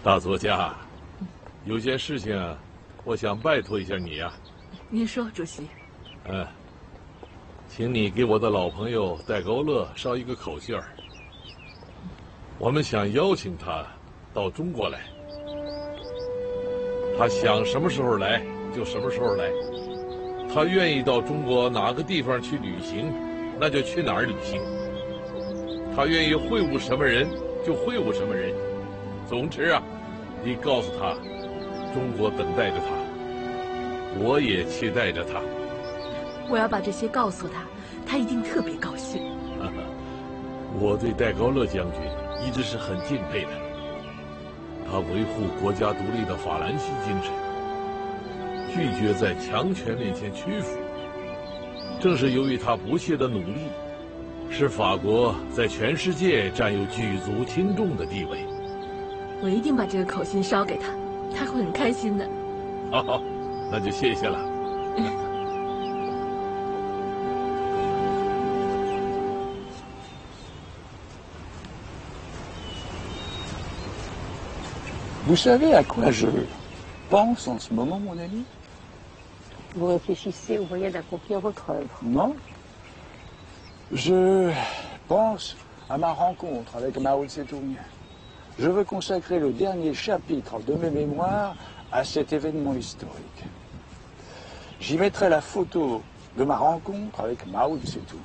大作家，有件事情，我想拜托一下你呀。 您说，主席。 请你给我的老朋友戴高乐捎一个口信儿。我们想邀请他到中国来，他想什么时候来就什么时候来。他愿意到中国哪个地方去旅行，那就去哪儿旅行。他愿意会晤什么人就会晤什么人。总之啊，你告诉他，中国等待着他，我也期待着他。 我要把这些告诉他，他一定特别高兴。 我对戴高乐将军一直是很敬佩的，他维护国家独立的法兰西精神，拒绝在强权面前屈服。正是由于他不懈的努力，使法国在全世界占有举足轻重的地位。 我一定把这个口信捎给他，他会很开心的。 好，那就谢谢了。 Vous savez à quoi je pense en ce moment, mon ami? Vous réfléchissez au moyen d'accomplir votre œuvre. Non. Je pense à ma rencontre avec Mao Tse-tung. Je veux consacrer le dernier chapitre de mes mémoires à cet événement historique. J'y mettrai la photo de ma rencontre avec Mao Tse-tung.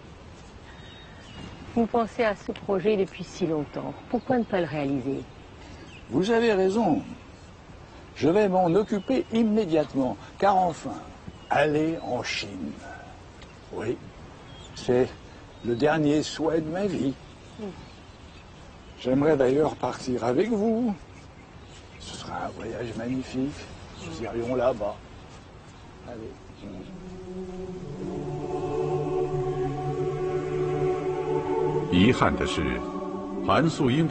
Vous pensez à ce projet depuis si longtemps. Pourquoi ne pas le réaliser? Vous avez raison. Je vais m'en occuper immédiatement, car enfin, aller en Chine. Oui, c'est le dernier souhait de ma vie. J'aimerais d'ailleurs partir avec vous. Ce sera un voyage magnifique. Nous irions là-bas. Allez.